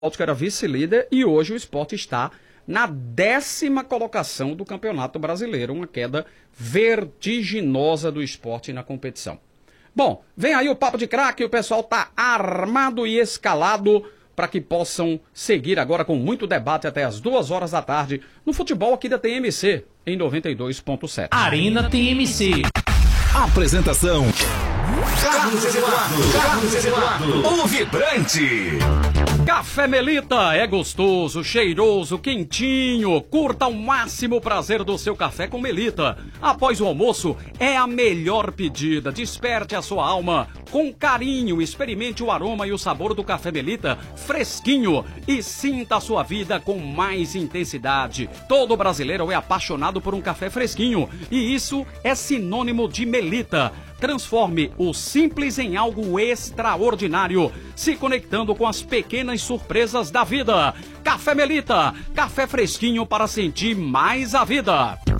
Náutico era vice-líder e hoje o Sport está na 10ª colocação do Campeonato Brasileiro, uma queda vertiginosa do Sport na competição. Bom, vem aí o Papo de Craque, o pessoal tá armado e escalado para que possam seguir agora com muito debate até as 2 horas da tarde no futebol aqui da TMC, em 92.7. Arena TMC. Apresentação: Carlos Eduardo, o vibrante. Café Melita é gostoso, cheiroso, quentinho. Curta ao máximo o prazer do seu café com Melita. Após o almoço, é a melhor pedida. Desperte a sua alma com carinho. Experimente o aroma e o sabor do café Melita fresquinho e sinta a sua vida com mais intensidade. Todo brasileiro é apaixonado por um café fresquinho e isso é sinônimo de Melita. Transforme o simples em algo extraordinário, se conectando com as pequenas surpresas da vida. Café Melita, café fresquinho para sentir mais a vida.